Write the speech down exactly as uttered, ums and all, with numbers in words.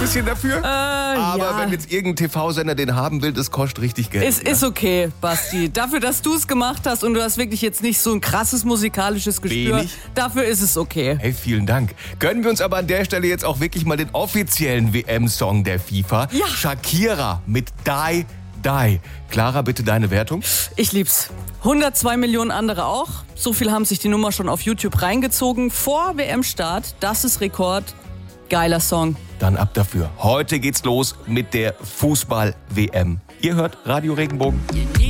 bisschen dafür. Äh, Aber ja. wenn jetzt irgendein T V-Sender den haben will, das kostet richtig Geld. Es ist okay, Basti. Dafür, dass du es gemacht hast und du hast wirklich jetzt nicht so ein krasses musikalisches Gespür, Wenig. dafür ist es okay. Hey, vielen Dank. Gönnen wir uns aber an der Stelle jetzt auch wirklich mal den offiziellen W M-Song der FIFA. Ja. Shakira mit Die, Die. Clara, bitte deine Wertung. Ich lieb's. hundertzwei Millionen andere auch. So viel haben sich die Nummer schon auf YouTube reingezogen. Vor W M-Start. Das ist Rekord. Geiler Song. Dann ab dafür. Heute geht's los mit der Fußball-W M. Ihr hört Radio Regenbogen.